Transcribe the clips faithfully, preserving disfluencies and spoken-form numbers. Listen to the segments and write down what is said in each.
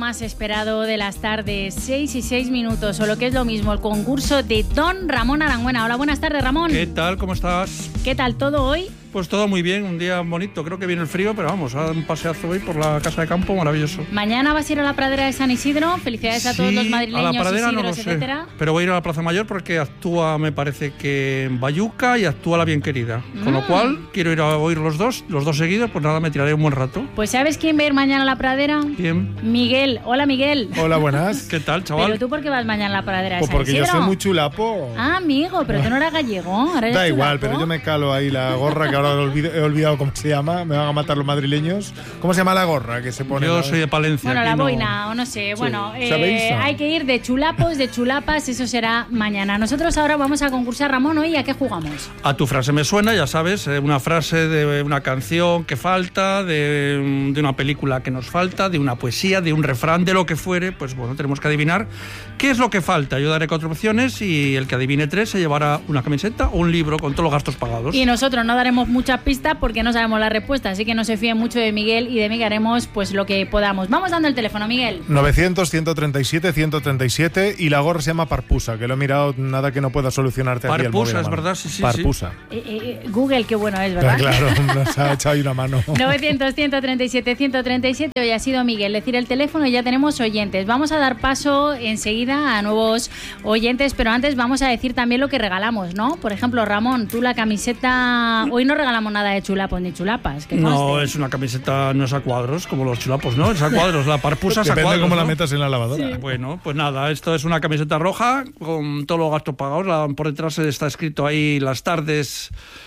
más esperado de las tardes, seis y seis minutos, o lo que es lo mismo, el concurso de Don Ramón Arangüena. Hola, buenas tardes, Ramón. ¿Qué tal? ¿Cómo estás? ¿Qué tal todo hoy? Pues todo muy bien, un día bonito. Creo que viene el frío, pero vamos, a dar un paseazo hoy por la casa de campo, maravilloso. Mañana vas a ir a la pradera de San Isidro. Felicidades a todos Sí, los madrileños, a la pradera Isidros, no lo sé, etcétera. pero voy a ir a la Plaza Mayor porque actúa, me parece que en Bayuca y actúa La Bien Querida. Con Mm. lo cual, quiero ir a oír los dos, los dos seguidos, pues nada, me tiraré un buen rato. Pues ¿sabes quién va a ir mañana a la pradera? Bien. Miguel. Hola, Miguel. Hola, buenas. ¿Qué tal, chaval? ¿Pero tú por qué vas mañana a la pradera de Pues San porque Isidro? yo soy muy chulapo. Ah, amigo, pero tú no eras gallego. Ahora eres Da igual, chulapo. pero yo me calo ahí la gorra, que ahora he olvid- he olvidado cómo se llama. Me van a matar los madrileños. ¿Cómo se llama la gorra que se pone? Yo la- soy de Palencia. Bueno, aquí la no- boina, o no sé. Bueno, eh, ¿Sabéis? hay que ir de chulapos, de chulapas, eso será mañana. Nosotros ahora vamos a concursar, Ramón, hoy ¿a qué jugamos? A tu frase me suena, ya sabes, eh, una frase de una canción que falta, de, de una película que nos falta, de una poesía, de un refrán, de lo que fuere. Pues bueno, tenemos que adivinar qué es lo que falta. Yo daré cuatro opciones y el que adivine tres se llevará una camiseta o un libro con todos los gastos pagados. Y nosotros no daremos muchas pistas porque no sabemos la respuesta, así que no se fíen mucho de Miguel y de mí, que haremos pues lo que podamos. Vamos dando el teléfono, Miguel. novecientos, ciento treinta y siete, ciento treinta y siete y la gorra se llama Parpusa, que lo he mirado, nada que no pueda solucionarte aquí el móvil Parpusa, a es mano. verdad, sí, sí, sí. Parpusa. Eh, eh, Google, qué bueno es, ¿verdad? Claro, nos ha echado ahí una mano. novecientos, ciento treinta y siete, ciento treinta y siete. Hoy ha sido Miguel decir el teléfono y ya tenemos oyentes. Vamos a dar paso enseguida a nuevos oyentes, pero antes vamos a decir también lo que regalamos, ¿no? Por ejemplo, Ramón, tú la camiseta... Hoy no regalamos nada de chulapos ni chulapas. Que No, conste. es una camiseta, no es a cuadros, como los chulapos, ¿no? Es a cuadros, la parpusa es a Depende cuadros, cómo la ¿no? metas en la lavadora. Bueno, pues nada, esto es una camiseta roja con todos los gastos pagados. La- por detrás está escrito ahí las tardes,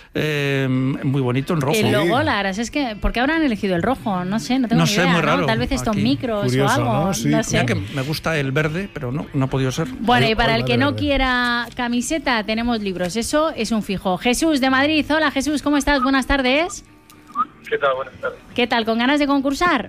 eh, muy bonito en rojo. El logo, la verdad es que... ¿Por qué habrán elegido el rojo? No sé, no tengo No ni sé, idea, muy ¿no? raro. Tal vez estos Aquí. micros Curioso, o algo, ¿no? no, Sí, sé. Mira que me gusta el verde, pero no, no ha podido ser. Bueno, y para Hoy- el hoy que vale no verde. quiera camiseta, tenemos libros. Eso es un fijo. Jesús de Madrid. Hola, Jesús, ¿cómo estás? Buenas tardes. ¿Qué tal? Buenas tardes. ¿Qué tal? ¿Con ganas de concursar?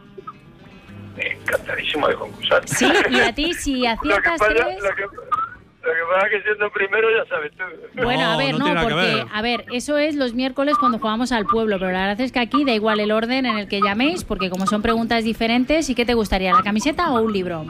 Encantadísimo de concursar. Sí, y a ti, si Lo que aciertas pasa, tres... lo que, lo que pasa es que siendo primero ya sabes tú. Bueno, No, a ver, no no, tiene nada que porque, ver. a ver, eso es los miércoles cuando jugamos al pueblo, pero la verdad es que aquí da igual el orden en el que llaméis, porque como son preguntas diferentes, ¿y qué te gustaría, la camiseta o un libro?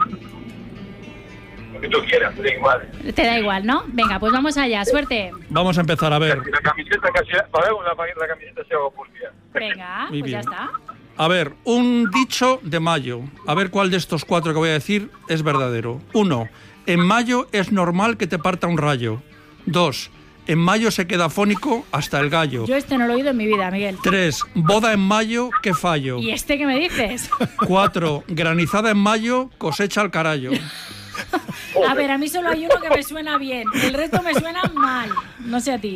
Lo que tú quieras, da igual. Te da igual, ¿no? Venga, pues vamos allá, suerte. Vamos a empezar a ver. La camiseta casi... Para ver, la, la camiseta se hago por día. Venga, Muy pues ya bien. está. A ver, un dicho de mayo. A ver cuál de estos cuatro que voy a decir es verdadero. Uno, en mayo es normal que te parta un rayo. Dos, en mayo se queda afónico hasta el gallo. Yo este no lo he oído en mi vida, Miguel. Tres, boda en mayo, qué fallo. ¿Y este qué me dices? Cuatro, granizada en mayo, cosecha al carallo. A ver, a mí solo hay uno que me suena bien, el resto me suena mal. No sé a ti.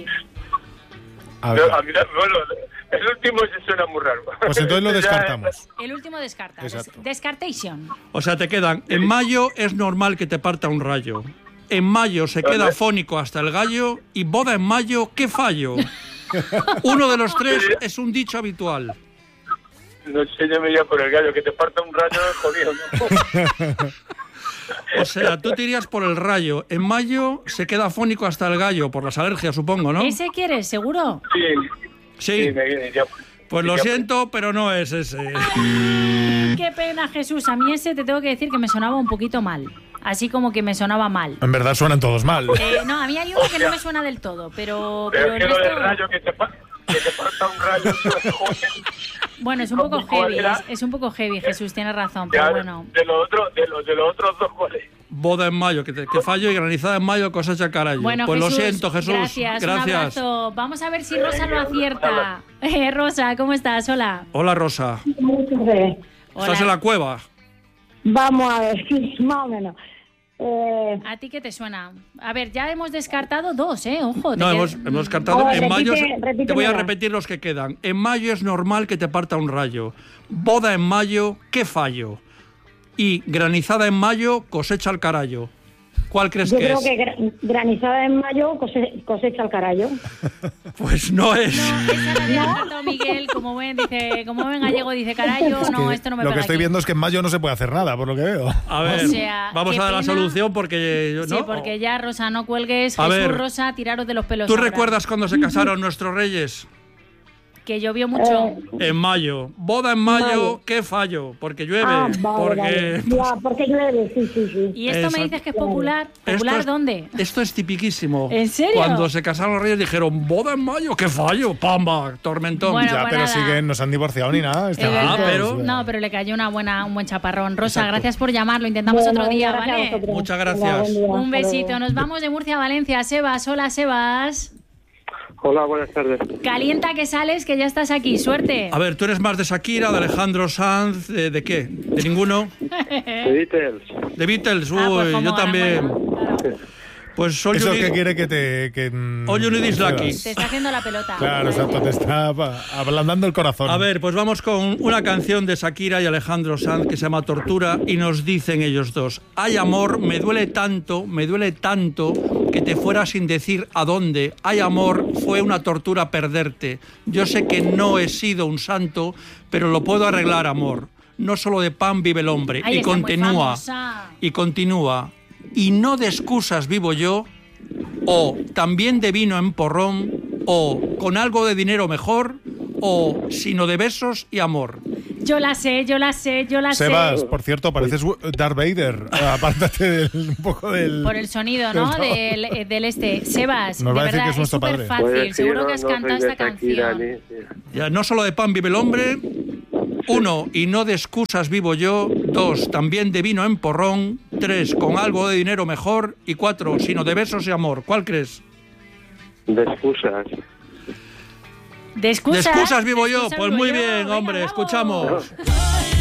A ver, Yo, a mí, bueno, el último se suena muy raro. pues entonces lo Ya- descartamos. El último descarta. des- Exacto. Descartation. O sea, te quedan, en mayo es normal que te parta un rayo. En mayo se queda afónico hasta el gallo. Y boda en mayo, qué fallo. Uno de los tres es un dicho habitual. No sé, yo me iría por el gallo, que te parta un rayo jodido, ¿no? O sea, tú te irías por el rayo. En mayo se queda afónico hasta el gallo, por las alergias, supongo, ¿no? ¿Ese quieres, seguro? Sí, Sí. sí, me iría por- Pues lo iría por- siento, pero no es ese. Qué pena, Jesús. A mí ese te tengo que decir que me sonaba un poquito mal. Así como que me sonaba mal. En verdad suenan todos mal. Eh, no, a mí hay uno que no me suena del todo, pero, pero Pero es el que lo del resto... rayo, que te, pa- que te parta un rayo, joder. Bueno, es un poco ¿Cuál heavy, era? es, es un poco heavy, Jesús, tienes razón, pero Ya, bueno. de los otros, de los, de los otros dos, ¿cuál es? Boda en mayo, que, te- que fallo, y granizada en mayo, cosecha al carallo. Bueno, pues Jesús, lo siento, Jesús. gracias, un Gracias. abrazo. Vamos a ver si Rosa lo acierta. Eh, Rosa, ¿cómo estás? Hola. Hola, Rosa. Hola. ¿Estás en la cueva? Vamos a ver, sí, más o menos. Eh, ¿A ti qué te suena? A ver, ya hemos descartado dos, ¿eh? Ojo. te No, qued- hemos, hemos descartado. Ahora, En repite- mayo, se- repítemela. te voy a repetir los que quedan. En mayo es normal que te parta un rayo. Boda en mayo, qué fallo. Y granizada en mayo, cosecha al carallo. ¿Cuál crees yo que creo es? que gra- granizada en mayo cose- cosecha el carallo. Pues no es. No, esa la había descartado Miguel, como ven, dice, como ven gallego, dice carayo, Es no, que esto no me lo pega que estoy aquí. viendo es que en mayo no se puede hacer nada, por lo que veo. A ver, O sea, vamos qué a dar la pena. solución porque yo, ¿no? Sí, porque ya, Rosa, no cuelgues. A Jesús, ver. Rosa, tiraros de los pelos ¿Tú ahora. recuerdas cuando se casaron nuestros reyes? Que llovió mucho. Eh, En mayo. Boda en mayo, Mayo. qué fallo. Porque llueve. ah, vale, porque... vale. Ya, porque llueve, sí, sí, sí. ¿Y esto Exacto. me dices que es popular? ¿Popular Esto es- dónde? Esto es tipiquísimo. ¿En serio? Cuando se casaron los reyes dijeron, boda en mayo, qué fallo, pamba, tormentón. Bueno, ya, pues pero nada. siguen, no se han divorciado ni nada. Es están verdad. juntos, pero- o sea. No, pero le cayó una buena, un buen chaparrón. Rosa, Exacto. gracias por llamar. Lo intentamos Bueno, otro día, gracias a ¿vale? vosotros. Muchas Venga, gracias. buen día, Un hasta besito. luego. Nos vamos de Murcia a Valencia. Sebas, hola Sebas. Hola, buenas tardes. Calienta que sales, que ya estás aquí. Suerte. A ver, ¿tú eres más de Shakira, de Alejandro Sanz, de, de qué? ¿De ninguno? The Beatles. ¿De Beatles? Uy, Ah, pues como yo ahora, también. bueno, claro. Pues All Eso You es que Need- quiere que te. Que, mm, All You Need is Lucky. cedas. Te está haciendo la pelota. Claro, exacto, te está pa- ablandando el corazón. A ver, pues vamos con una canción de Shakira y Alejandro Sanz que se llama Tortura y nos dicen ellos dos: ay amor, me duele tanto, me duele tanto que te fuera sin decir a dónde. Ay amor, fue una tortura perderte. Yo sé que no he sido un santo, pero lo puedo arreglar, amor. No solo de pan vive el hombre. Ay, y está muy continúa, famosa. y continúa. Y no de excusas vivo yo, o también de vino en porrón, o con algo de dinero mejor, o sino de besos y amor. Yo la sé, yo la sé, yo la Sebas, sé. por cierto, pareces Darth Vader. Apártate del- un poco del. Por el sonido, ¿no? Del, eh, del este. Sebas, Nos de va a decir verdad, que es nuestro súper padre. fácil. Pues, sí, Seguro no- que has no cantado soy de esta Shakira, canción. ni- Ya, no solo de pan vive el hombre, uno, y no de excusas vivo yo, dos, también de vino en porrón, tres, con algo de dinero mejor, y cuatro, sino de besos y amor. ¿Cuál crees? De excusas. De excusas. De excusas vivo de yo. excusas Pues vivo muy yo. bien, Venga, hombre, vamos. escuchamos.